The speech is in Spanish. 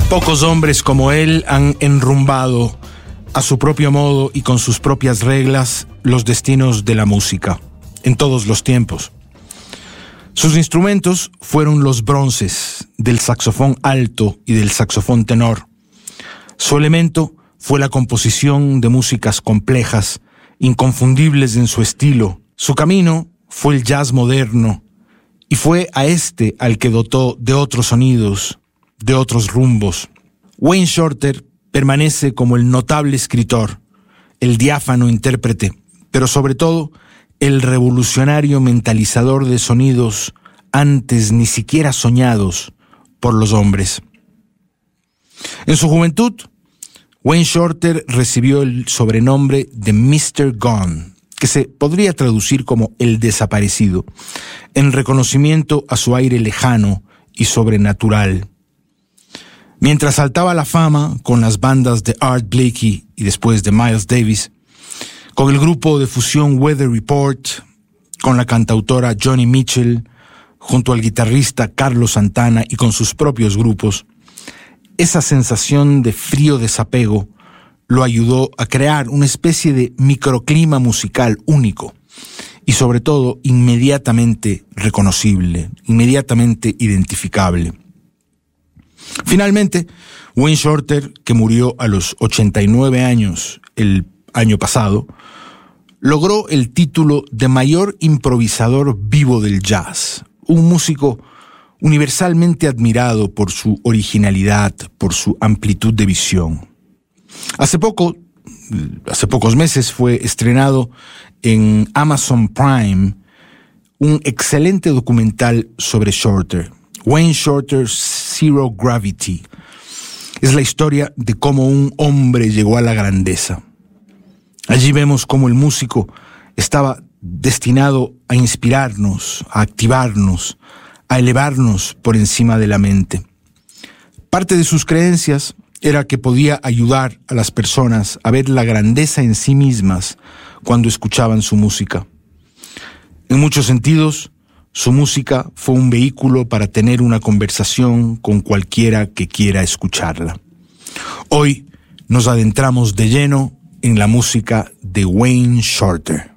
Pocos hombres como él han enrumbado a su propio modo y con sus propias reglas los destinos de la música en todos los tiempos. Sus instrumentos fueron los bronces del saxofón alto y del saxofón tenor. Su elemento fue la composición de músicas complejas, inconfundibles en su estilo. Su camino fue el jazz moderno y fue a este al que dotó de otros sonidos, de otros rumbos. Wayne Shorter permanece como el notable escritor, el diáfano intérprete, pero sobre todo el revolucionario mentalizador de sonidos antes ni siquiera soñados por los hombres. En su juventud, Wayne Shorter recibió el sobrenombre de Mr. Gone, que se podría traducir como el desaparecido, en reconocimiento a su aire lejano y sobrenatural. Mientras saltaba a la fama con las bandas de Art Blakey y después de Miles Davis, con el grupo de fusión Weather Report, con la cantautora Joni Mitchell, junto al guitarrista Carlos Santana y con sus propios grupos, esa sensación de frío desapego lo ayudó a crear una especie de microclima musical único y sobre todo inmediatamente reconocible, inmediatamente identificable. Finalmente, Wayne Shorter, que murió a los 89 años el año pasado, logró el título de mayor improvisador vivo del jazz, un músico universalmente admirado por su originalidad, por su amplitud de visión. Hace pocos meses fue estrenado en Amazon Prime un excelente documental sobre Shorter, Wayne Shorter's Zero Gravity. Es la historia de cómo un hombre llegó a la grandeza. Allí vemos cómo el músico estaba destinado a inspirarnos, a activarnos, a elevarnos por encima de la mente. Parte de sus creencias era que podía ayudar a las personas a ver la grandeza en sí mismas cuando escuchaban su música. En muchos sentidos, su música fue un vehículo para tener una conversación con cualquiera que quiera escucharla. Hoy nos adentramos de lleno en la música de Wayne Shorter.